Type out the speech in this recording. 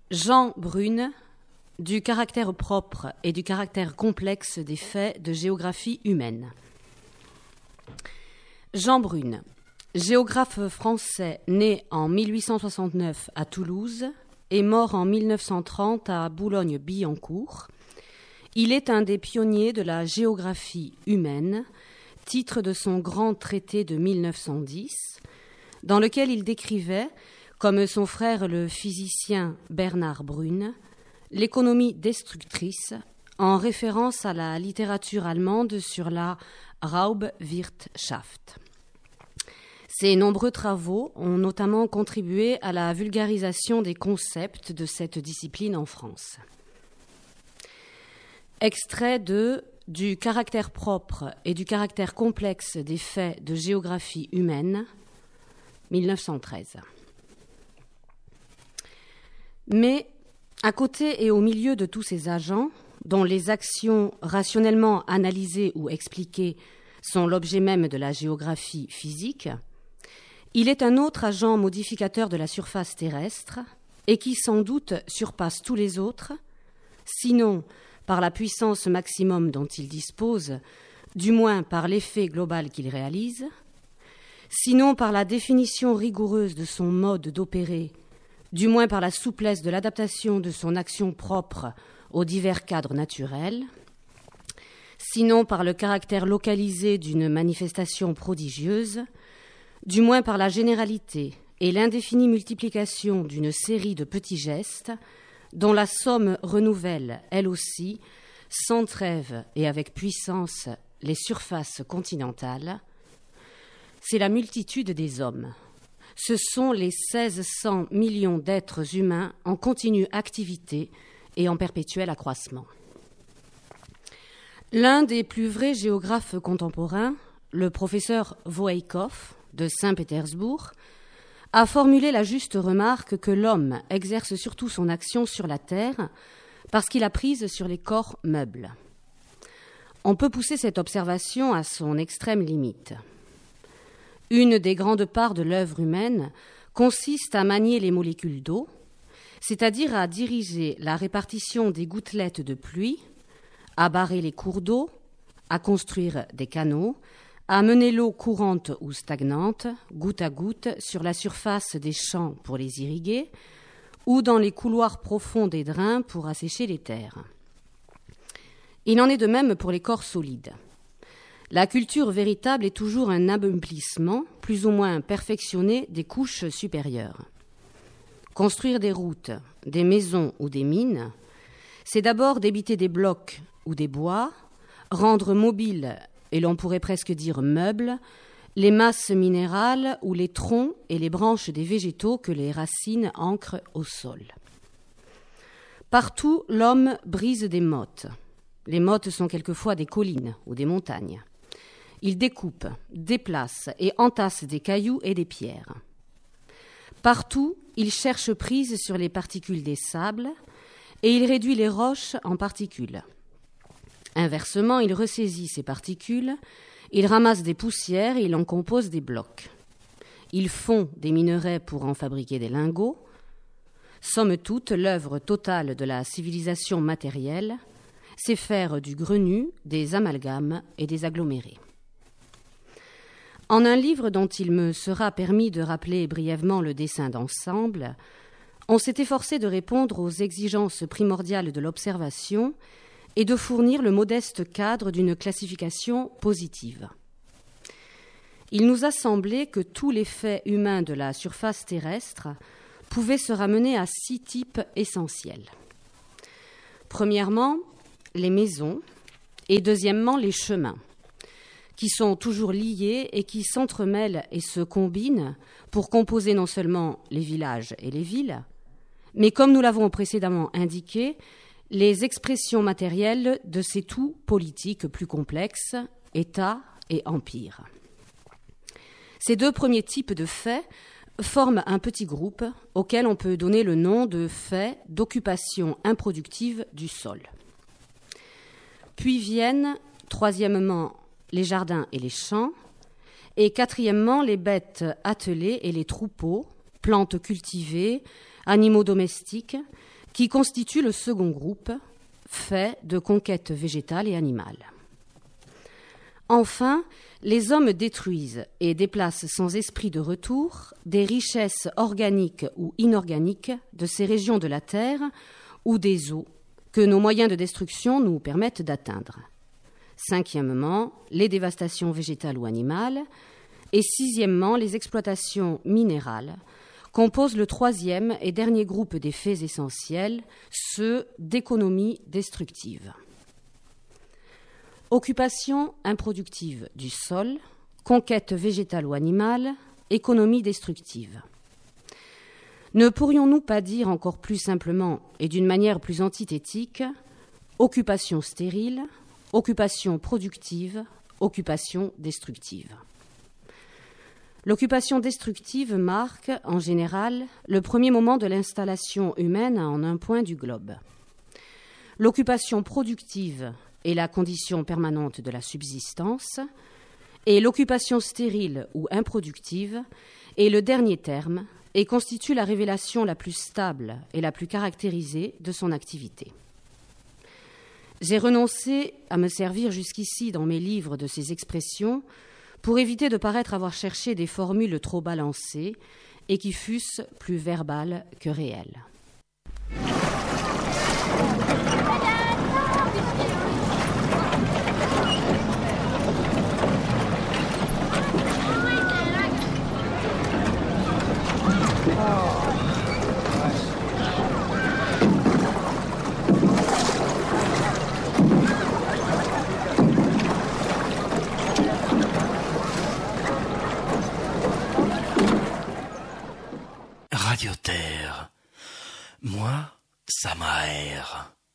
Jean Brune, du caractère propre et du caractère complexe des faits de géographie humaine. Jean Brune, géographe français né en 1869 à Toulouse et mort en 1930 à Boulogne-Billancourt. Il est un des pionniers de la géographie humaine, titre de son grand traité de 1910, dans lequel il décrivait, comme son frère le physicien Bernard Brune, l'économie destructrice en référence à la littérature allemande sur la Raubwirtschaft. Ses nombreux travaux ont notamment contribué à la vulgarisation des concepts de cette discipline en France. Extrait du caractère propre et du caractère complexe des faits de géographie humaine, 1913. Mais, à côté et au milieu de tous ces agents, dont les actions rationnellement analysées ou expliquées sont l'objet même de la géographie physique, il est un autre agent modificateur de la surface terrestre et qui sans doute surpasse tous les autres, sinon par la puissance maximum dont il dispose, du moins par l'effet global qu'il réalise, sinon par la définition rigoureuse de son mode d'opérer, du moins par la souplesse de l'adaptation de son action propre aux divers cadres naturels, sinon par le caractère localisé d'une manifestation prodigieuse, du moins par la généralité et l'indéfinie multiplication d'une série de petits gestes dont la somme renouvelle, elle aussi, sans trêve et avec puissance, les surfaces continentales, c'est la multitude des hommes. Ce sont les 1600 millions d'êtres humains en continue activité et en perpétuel accroissement. L'un des plus vrais géographes contemporains, le professeur Voeikov de Saint-Pétersbourg, a formulé la juste remarque que l'homme exerce surtout son action sur la terre parce qu'il a prise sur les corps meubles. On peut pousser cette observation à son extrême limite. Une des grandes parts de l'œuvre humaine consiste à manier les molécules d'eau, c'est-à-dire à diriger la répartition des gouttelettes de pluie, à barrer les cours d'eau, à construire des canaux, à mener l'eau courante ou stagnante, goutte à goutte, sur la surface des champs pour les irriguer, ou dans les couloirs profonds des drains pour assécher les terres. Il en est de même pour les corps solides. La culture véritable est toujours un ameublissement, plus ou moins perfectionné, des couches supérieures. Construire des routes, des maisons ou des mines, c'est d'abord débiter des blocs ou des bois, rendre mobiles, et l'on pourrait presque dire meubles, les masses minérales ou les troncs et les branches des végétaux que les racines ancrent au sol. Partout, l'homme brise des mottes. Les mottes sont quelquefois des collines ou des montagnes. Il découpe, déplace et entasse des cailloux et des pierres. Partout, il cherche prise sur les particules des sables et il réduit les roches en particules. Inversement, il ressaisit ces particules, il ramasse des poussières et il en compose des blocs. Il fond des minerais pour en fabriquer des lingots. Somme toute, l'œuvre totale de la civilisation matérielle, c'est faire du grenu, des amalgames et des agglomérés. En un livre dont il me sera permis de rappeler brièvement le dessin d'ensemble, on s'est efforcé de répondre aux exigences primordiales de l'observation et de fournir le modeste cadre d'une classification positive. Il nous a semblé que tous les faits humains de la surface terrestre pouvaient se ramener à 6 types essentiels. Premièrement, les maisons et deuxièmement, les chemins, qui sont toujours liés et qui s'entremêlent et se combinent pour composer non seulement les villages et les villes, mais comme nous l'avons précédemment indiqué, les expressions matérielles de ces tout politiques plus complexes, État et Empire. Ces 2 premiers types de faits forment un petit groupe auquel on peut donner le nom de faits d'occupation improductive du sol. Puis viennent, troisièmement, les jardins et les champs, et quatrièmement, les bêtes attelées et les troupeaux, plantes cultivées, animaux domestiques, qui constitue le second groupe, fait de conquêtes végétales et animales. Enfin, les hommes détruisent et déplacent sans esprit de retour des richesses organiques ou inorganiques de ces régions de la Terre ou des eaux que nos moyens de destruction nous permettent d'atteindre. Cinquièmement, les dévastations végétales ou animales. Et sixièmement, les exploitations minérales composent le troisième et dernier groupe des faits essentiels, ceux d'économie destructive. Occupation improductive du sol, conquête végétale ou animale, économie destructive. Ne pourrions-nous pas dire encore plus simplement et d'une manière plus antithétique occupation stérile, occupation productive, occupation destructive. L'occupation destructive marque, en général, le premier moment de l'installation humaine en un point du globe. L'occupation productive est la condition permanente de la subsistance, et l'occupation stérile ou improductive est le dernier terme et constitue la révélation la plus stable et la plus caractérisée de son activité. J'ai renoncé à me servir jusqu'ici dans mes livres de ces expressions pour éviter de paraître avoir cherché des formules trop balancées et qui fussent plus verbales que réelles. Radio Terre, moi, ça m'aère.